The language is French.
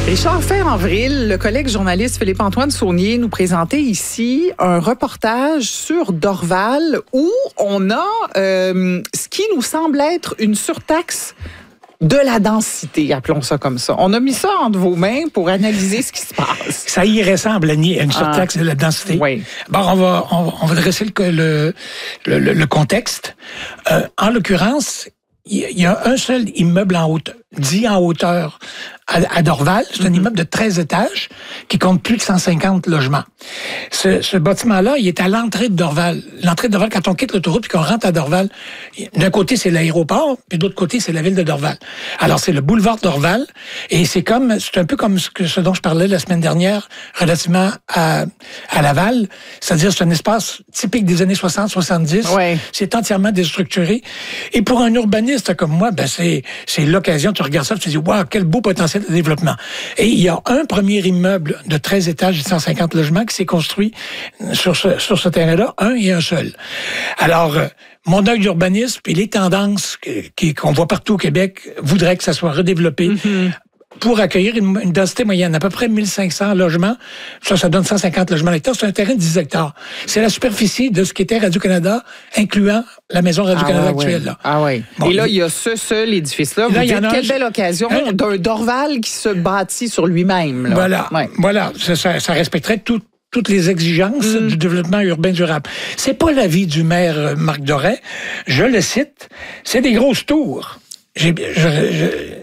Richard, fin avril, le collègue journaliste Philippe-Antoine Saunier nous présentait ici un reportage sur Dorval où on a ce qui nous semble être une surtaxe de la densité, appelons ça comme ça. On a mis ça entre vos mains pour analyser ce qui se passe. Ça y ressemble à une surtaxe de la densité. Oui. Bon, on va dresser le contexte. En l'occurrence, il y a un seul immeuble en hauteur, dit en hauteur à Dorval. C'est un immeuble de 13 étages qui compte plus de 150 logements. Ce bâtiment-là, il est à l'entrée de Dorval. L'entrée de Dorval, quand on quitte l'autoroute puis qu'on rentre à Dorval, d'un côté, c'est l'aéroport, puis de l'autre côté, c'est la ville de Dorval. Alors, c'est le boulevard Dorval, et c'est un peu comme ce dont je parlais la semaine dernière relativement à Laval. C'est-à-dire, c'est un espace typique des années 60-70. Ouais. C'est entièrement déstructuré. Et pour un urbaniste comme moi, ben c'est l'occasion. Tu regardes ça, tu te dis, wow, quel beau potentiel de développement. Et il y a un premier immeuble de 13 étages et 150 logements qui s'est construit sur ce terrain-là, un et un seul. Alors, mon œil d'urbanisme et les tendances qu'on voit partout au Québec voudraient que ça soit redéveloppé. Mm-hmm. Pour accueillir une densité moyenne, à peu près 1500 logements. Ça donne 150 logements à l'hectare. C'est un terrain de 10 hectares. C'est la superficie de ce qu'était Radio-Canada, incluant la maison Radio-Canada actuelle. Là. Ah oui. Bon, et là, il y a ce seul édifice-là. Vous dites, quelle belle occasion d'un Dorval qui se bâtit sur lui-même. Là. Voilà. Ouais. Voilà. Ça respecterait toutes les exigences du développement urbain durable. C'est pas l'avis du maire Marc Doré. Je le cite. C'est des grosses tours.